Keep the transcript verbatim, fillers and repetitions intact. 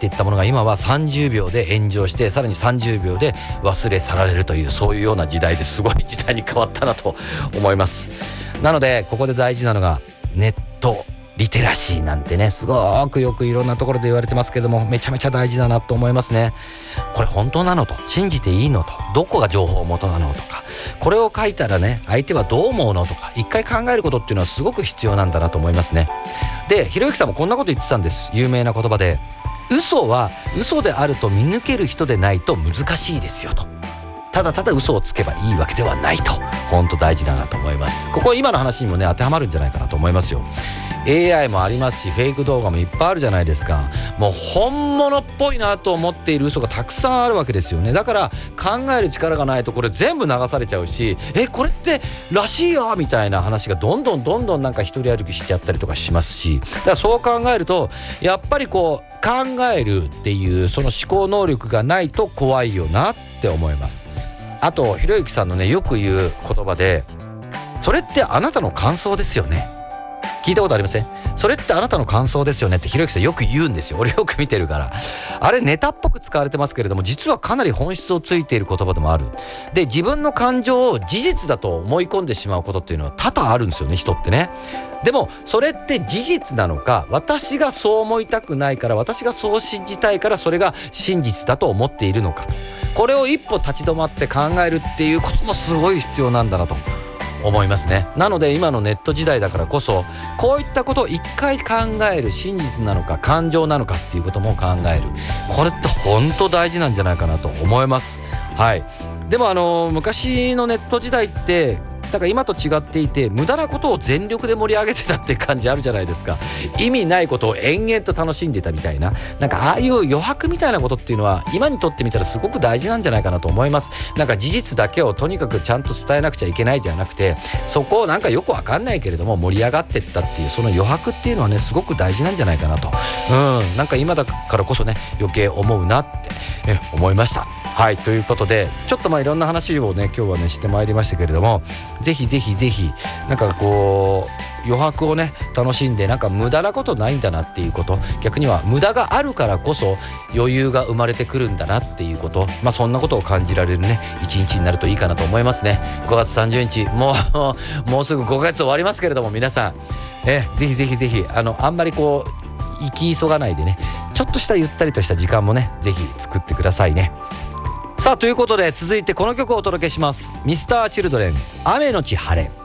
っていったものが今はさんじゅうびょうで炎上して、さらにさんじゅうびょうで忘れ去られるという、そういうような時代ですごい時代に変わったなと思います。なのでここで大事なのがネットリテラシーなんてね、すごくよくいろんなところで言われてますけども、めちゃめちゃ大事だなと思いますね。これ本当なのと、信じていいのと、どこが情報元なのとか、これを書いたらね相手はどう思うのとか、一回考えることっていうのはすごく必要なんだなと思いますね。で、ひろゆきさんもこんなこと言ってたんです。有名な言葉で、嘘は嘘であると見抜ける人でないと難しいですよと。ただただ嘘をつけばいいわけではないと、本当大事だなと思います。ここ今の話にもね当てはまるんじゃないかなと思いますよ。エーアイ もありますし、フェイク動画もいっぱいあるじゃないですか。もう本物っぽいなと思っている嘘がたくさんあるわけですよね。だから考える力がないとこれ全部流されちゃうし、えこれってらしいよみたいな話がどんどんどんどんなんか一人歩きしちゃったりとかしますし、だからそう考えるとやっぱりこう考えるっていうその思考能力がないと怖いよなって思います。あとひろゆきさんのねよく言う言葉で、それってあなたの感想ですよね。聞いたことありません？それってあなたの感想ですよねってひろゆきさんよく言うんですよ。俺よく見てるから。あれネタっぽく使われてますけれども、実はかなり本質をついている言葉でもある。で、自分の感情を事実だと思い込んでしまうことっていうのは多々あるんですよね、人ってね。でもそれって事実なのか、私がそう思いたくないから、私がそう信じたいからそれが真実だと思っているのか、これを一歩立ち止まって考えるっていうこともすごい必要なんだなと思いますね。なので今のネット時代だからこそ、こういったことを一回考える、真実なのか感情なのかっていうことも考える、これって本当大事なんじゃないかなと思います。はい。でもあの昔のネット時代ってだから今と違っていて、無駄なことを全力で盛り上げてたって感じあるじゃないですか。意味ないことを延々と楽しんでたみたいな、なんかああいう余白みたいなことっていうのは今にとってみたらすごく大事なんじゃないかなと思います。なんか事実だけをとにかくちゃんと伝えなくちゃいけないじゃなくて、そこをなんかよくわかんないけれども盛り上がってったっていうその余白っていうのはねすごく大事なんじゃないかなと、うんなんか今だからこそね余計思うなってえ思いました。はい、ということでちょっとまあいろんな話をね今日はねしてまいりましたけれども、ぜひぜひぜひなんかこう余白をね楽しんで、なんか無駄なことないんだなっていうこと、逆には無駄があるからこそ余裕が生まれてくるんだなっていうこと、まあそんなことを感じられるね一日になるといいかなと思いますね。ごがつさんじゅうにち、もうもうすぐごがつ終わりますけれども、皆さんえぜひぜひぜひあのあんまりこう行き急がないでね、ちょっとしたゆったりとした時間もねぜひ作ってくださいね。さあということで続いてこの曲をお届けします。ミスターチルドレン、雨のち晴れ。